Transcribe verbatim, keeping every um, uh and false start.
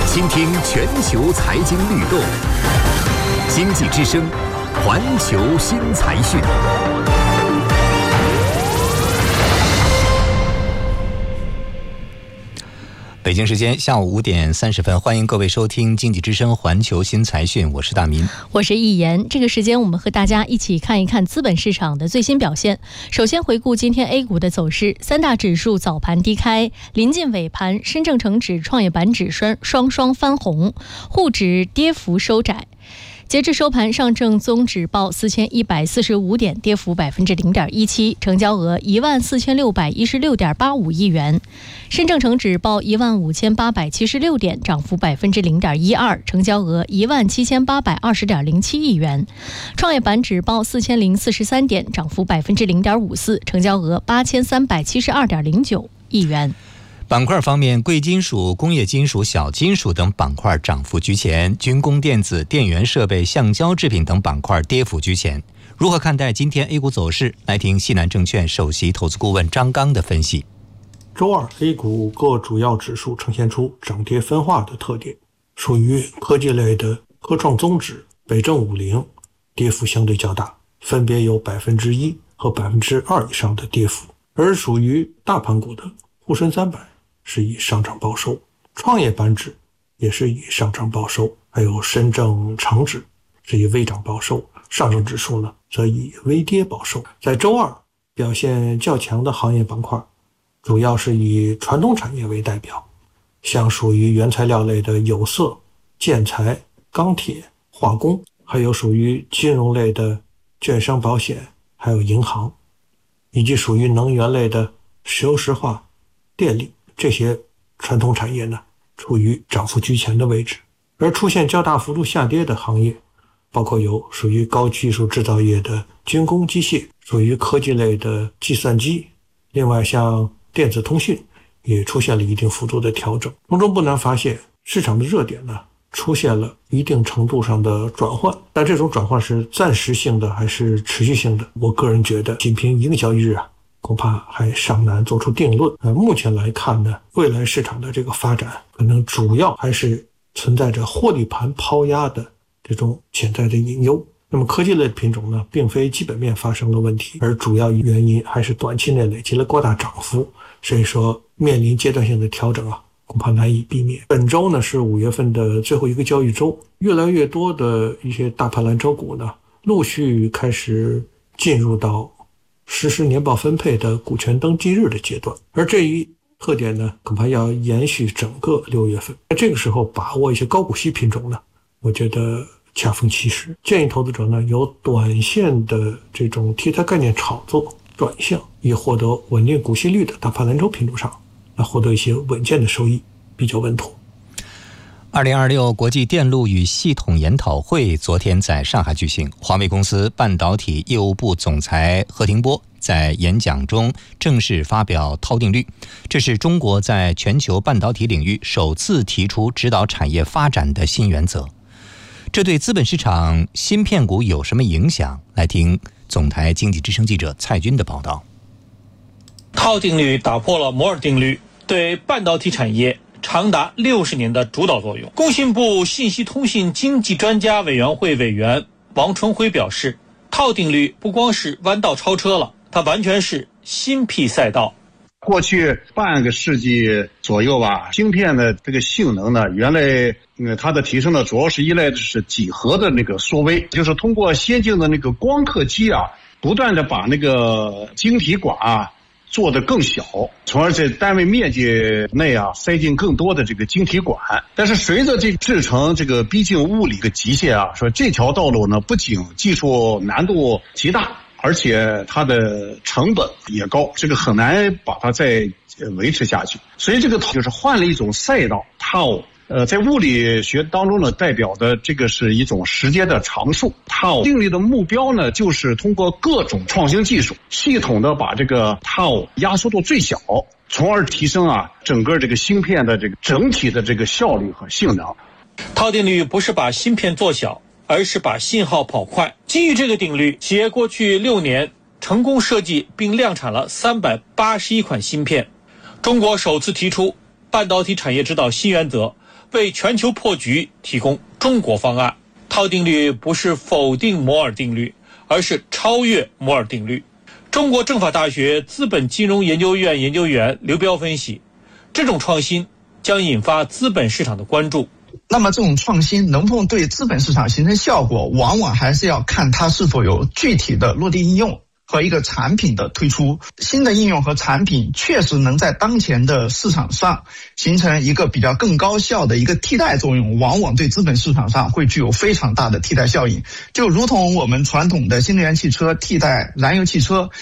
倾听全球财经律动，经济之声，环球新财讯。北京时间下午五点三十分，欢迎各位收听经济之声环球新财讯，我是大民， 我是易言。这个时间我们和大家一起看一看资本市场的最新表现。首先回顾今天 A 股的走势，三大指数早盘低开，临近尾盘，深证成指、创业板指双双翻红，沪指跌幅收窄。截至收盘，上证综指报四千一百四十五点，跌幅百分之零点一七，成交额一万四千六百一十六点八五亿元；深证成指报一万五千八百七十六点，涨幅百分之零点一二，成交额一万七千八百二十点零七亿元；创业板指报四千零四十三点，涨幅百分之零点五四，成交额八千三百七十二点零九亿元。 板块方面，贵金属、工业金属、小金属等板块涨幅居前，军工电子、电源设备、橡胶制品等板块跌幅居前。如何看待今天 A 股走势？来听西南证券首席投资顾问张刚的分析。 周二 A 股各主要指数呈现出涨跌分化的特点，属于科技类的科创综指、北证五零跌幅相对较大，分别有百分之一和百分之二以上的跌幅，而属于大盘股的沪深三百是以上涨报收，创业板指也是以上涨报收，还有深证成指是以微涨报收，上证指数呢则以微跌报收。在周二表现较强的行业板块，主要是以传统产业为代表，像属于原材料类的有色、建材、钢铁、化工，还有属于金融类的券商、保险，还有银行，以及属于能源类的石油石化、电力，这些传统产业呢处于涨幅居前的位置。而出现较大幅度下跌的行业，包括有属于高技术制造业的军工机械，属于科技类的计算机，另外像电子通讯也出现了一定幅度的调整。从中不难发现，市场的热点呢出现了一定程度上的转换，但这种转换是暂时性的还是持续性的，我个人觉得仅凭一个交易日啊恐怕还尚难做出定论。呃，目前来看呢，未来市场的这个发展可能主要还是存在着获利盘抛压的这种潜在的隐忧。那么科技类的品种呢，并非基本面发生了问题，而主要原因还是短期内累积了过大涨幅，所以说面临阶段性的调整啊，恐怕难以避免。本周呢是五月份的最后一个交易周，越来越多的一些大盘蓝筹股呢，陆续开始进入到实施年报分配的股权登记日的阶段，而这一特点呢，恐怕要延续整个六月份。在这个时候把握一些高股息品种呢，我觉得恰逢其时。建议投资者呢，由短线的这种题材概念炒作转向以获得稳定股息率的大盘蓝筹品种上，来获得一些稳健的收益，比较稳妥。 二零二六国际电路与系统研讨会昨天在上海举行，华为公司半导体业务部总裁何庭波在演讲中正式发表套定律，这是中国在全球半导体领域首次提出指导产业发展的新原则。这对资本市场芯片股有什么影响？来听总台经济之声记者蔡军的报道。 套定律打破了摩尔定律对半导体产业长达六十年的主导作用。工信部信息通信经济专家委员会委员王春辉表示，套定律不光是弯道超车了，它完全是新辟赛道。 过去半个世纪左右吧，芯片的这个性能呢，原来呃它的提升呢，主要是依赖的是几何的那个缩微，就是通过先进的那个光刻机啊，不断的把那个晶体管啊做得更小，从而在单位面积内啊塞进更多的这个晶体管。但是随着这个制程这个逼近物理的极限啊，说这条道路呢不仅技术难度极大，而且它的成本也高，这个很难把它再维持下去。所以这个就是换了一种赛道，套呃，在物理学当中呢，代表的这个是一种时间的常数。套定律的目标呢，就是通过各种创新技术，系统的把这个套压缩到最小，从而提升啊整个这个芯片的这个整体的这个效率和性能。 套定律不是把芯片做小，而是把信号跑快。基于这个定律，企业过去六年成功设计并量产了三百八十一款芯片。中国首次提出半导体产业指导新原则， 为全球破局提供中国方案。套定律不是否定摩尔定律，而是超越摩尔定律。中国政法大学资本金融研究院研究员刘彪分析，这种创新将引发资本市场的关注。 那么这种创新能否对资本市场形成效果，往往还是要看它是否有具体的落地应用和一个产品的推出。新的应用和产品确实能在当前的市场上形成一个比较更高效的一个替代作用，往往对资本市场上会具有非常大的替代效应。就如同我们传统的新能源汽车替代燃油汽车，